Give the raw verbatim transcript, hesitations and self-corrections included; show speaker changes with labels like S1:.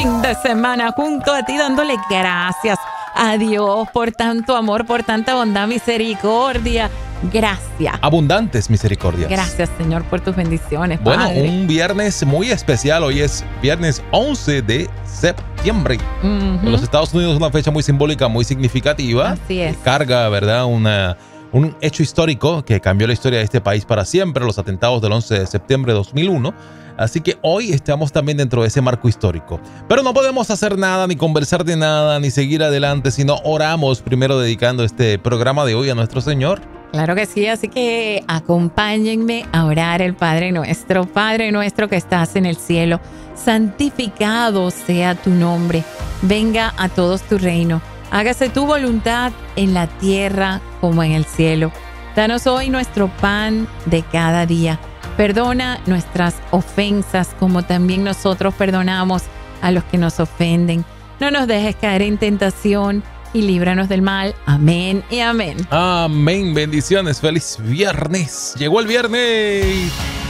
S1: fin de semana junto a ti dándole gracias a Dios por tanto amor, por tanta bondad, misericordia. Gracias.
S2: Abundantes misericordias.
S1: Gracias, Señor, por tus bendiciones,
S2: Bueno,
S1: Padre.
S2: un viernes muy especial. Hoy es viernes once de septiembre. Uh-huh. En los Estados Unidos es una fecha muy simbólica, muy significativa.
S1: Así es.
S2: Carga, ¿verdad? Una, un hecho histórico que cambió la historia de este país para siempre, los atentados del once de septiembre de dos mil uno. Así que hoy estamos también dentro de ese marco histórico. Pero no podemos hacer nada, ni conversar de nada, ni seguir adelante, sino oramos primero dedicando este programa de hoy a nuestro Señor.
S1: Claro que sí, así que acompáñenme a orar el Padre Nuestro. Padre nuestro que estás en el cielo, santificado sea tu nombre. Venga a todos tu reino. Hágase tu voluntad en la tierra como en el cielo. Danos hoy nuestro pan de cada día. Perdona nuestras ofensas como también nosotros perdonamos a los que nos ofenden. No nos dejes caer en tentación y líbranos del mal. Amén y amén.
S2: Amén. Bendiciones. Feliz viernes. Llegó el viernes.